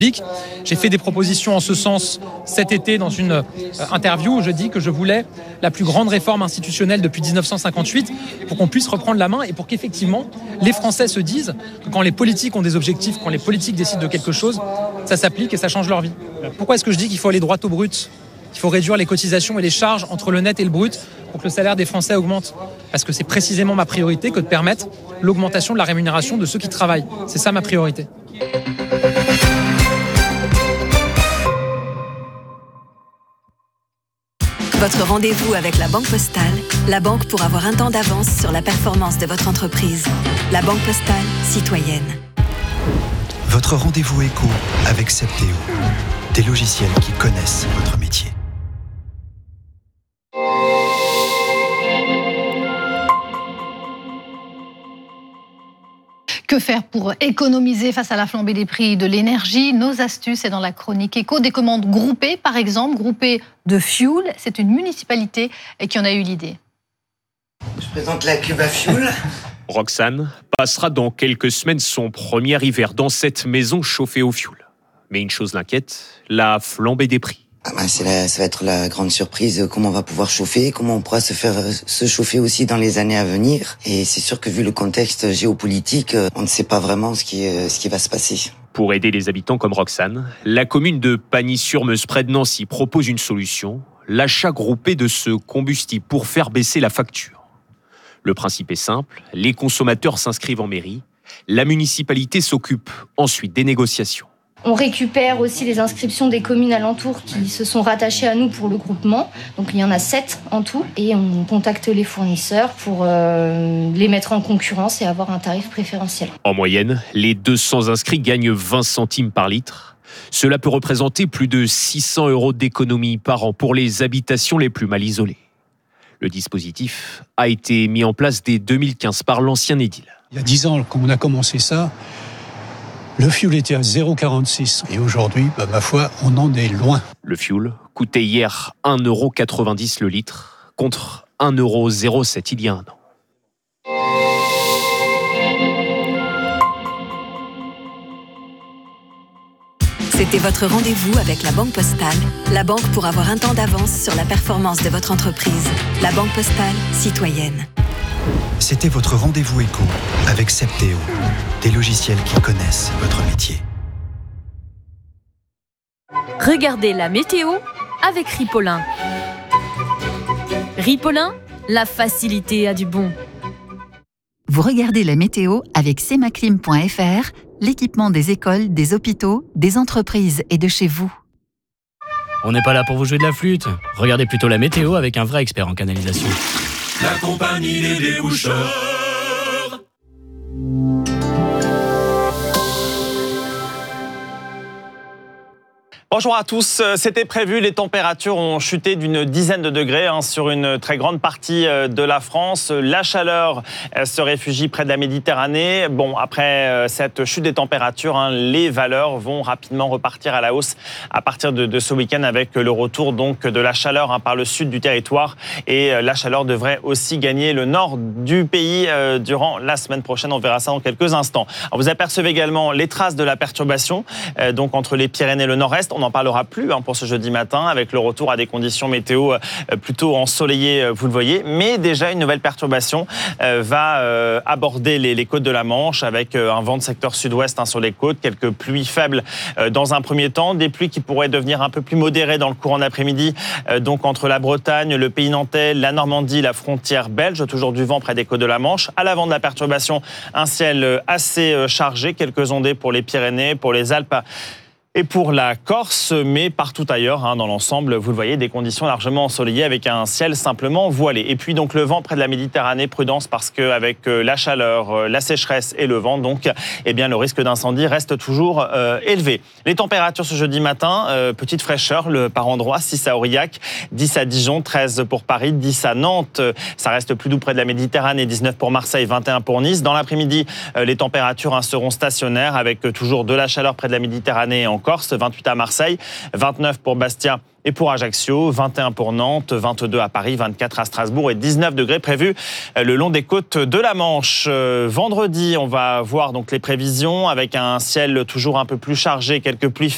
J'ai fait des propositions en ce sens cet été dans une interview où je dis que je voulais la plus grande réforme institutionnelle depuis 1958 pour qu'on puisse reprendre la main et pour qu'effectivement les Français se disent que quand les politiques ont des objectifs, quand les politiques décident de quelque chose, ça s'applique et ça change leur vie. Pourquoi est-ce que je dis qu'il faut aller droit au brut ? Qu'il faut réduire les cotisations et les charges entre le net et le brut pour que le salaire des Français augmente ? Parce que c'est précisément ma priorité que de permettre l'augmentation de la rémunération de ceux qui travaillent. C'est ça ma priorité. Votre rendez-vous avec la Banque Postale, la banque pour avoir un temps d'avance sur la performance de votre entreprise. La Banque Postale, citoyenne. Votre rendez-vous éco avec Septéo, des logiciels qui connaissent votre métier. Que faire pour économiser face à la flambée des prix de l'énergie ? Nos astuces, c'est dans la chronique éco. Des commandes groupées, par exemple, groupées de fuel. C'est une municipalité qui en a eu l'idée. Je présente la Cuba Fuel. Roxane passera dans quelques semaines son premier hiver dans cette maison chauffée au fioul. Mais une chose l'inquiète, la flambée des prix. Ça va être la grande surprise, comment on va pouvoir chauffer, comment on pourra se chauffer aussi dans les années à venir. Et c'est sûr que vu le contexte géopolitique, on ne sait pas vraiment ce qui va se passer. Pour aider les habitants comme Roxane, la commune de Pagny-sur-Meuse près de Nancy propose une solution, l'achat groupé de ce combustible pour faire baisser la facture. Le principe est simple, les consommateurs s'inscrivent en mairie, la municipalité s'occupe ensuite des négociations. On récupère aussi les inscriptions des communes alentours qui se sont rattachées à nous pour le groupement. Donc il y en a 7 en tout. Et on contacte les fournisseurs pour les mettre en concurrence et avoir un tarif préférentiel. En moyenne, les 200 inscrits gagnent 20 centimes par litre. Cela peut représenter plus de 600 € d'économie par an pour les habitations les plus mal isolées. Le dispositif a été mis en place dès 2015 par l'ancien édile. Il y a 10 ans, quand on a commencé ça, le fioul était à 0,46 et aujourd'hui, ma foi, on en est loin. Le fioul coûtait hier 1,90 € le litre contre 1,07 € il y a un an. C'était votre rendez-vous avec la Banque Postale, la banque pour avoir un temps d'avance sur la performance de votre entreprise. La Banque Postale, citoyenne. C'était votre rendez-vous éco avec Septéo, des logiciels qui connaissent votre métier. Regardez la météo avec Ripolin. Ripolin, la facilité a du bon. Vous regardez la météo avec semaclim.fr, l'équipement des écoles, des hôpitaux, des entreprises et de chez vous. On n'est pas là pour vous jouer de la flûte. Regardez plutôt la météo avec un vrai expert en canalisation. La compagnie des déboucheurs. Bonjour à tous, c'était prévu, les températures ont chuté d'une dizaine de degrés sur une très grande partie de la France. La chaleur se réfugie près de la Méditerranée. Bon, après cette chute des températures, les valeurs vont rapidement repartir à la hausse à partir de ce week-end avec le retour donc de la chaleur par le sud du territoire. Et la chaleur devrait aussi gagner le nord du pays durant la semaine prochaine. On verra ça dans quelques instants. Alors, vous apercevez également les traces de la perturbation donc entre les Pyrénées et le nord-est. On n'en parlera plus pour ce jeudi matin avec le retour à des conditions météo plutôt ensoleillées, vous le voyez. Mais déjà, une nouvelle perturbation va aborder les côtes de la Manche avec un vent de secteur sud-ouest sur les côtes, quelques pluies faibles dans un premier temps, des pluies qui pourraient devenir un peu plus modérées dans le courant d'après-midi, donc entre la Bretagne, le pays nantais, la Normandie, la frontière belge, toujours du vent près des côtes de la Manche. À l'avant de la perturbation, un ciel assez chargé, quelques ondées pour les Pyrénées, pour les Alpes et pour la Corse, mais partout ailleurs, dans l'ensemble, vous le voyez, des conditions largement ensoleillées avec un ciel simplement voilé. Et puis donc le vent près de la Méditerranée, prudence parce qu'avec la chaleur, la sécheresse et le vent, donc, le risque d'incendie reste toujours élevé. Les températures ce jeudi matin, petite fraîcheur par endroit, 6 à Aurillac, 10 à Dijon, 13 pour Paris, 10 à Nantes, ça reste plus doux près de la Méditerranée, 19 pour Marseille, 21 pour Nice. Dans l'après-midi, les températures seront stationnaires avec toujours de la chaleur près de la Méditerranée et en Corse, 28 à Marseille, 29 pour Bastia et pour Ajaccio, 21 pour Nantes, 22 à Paris, 24 à Strasbourg et 19 degrés prévus le long des côtes de la Manche. Vendredi, on va voir donc les prévisions avec un ciel toujours un peu plus chargé, quelques pluies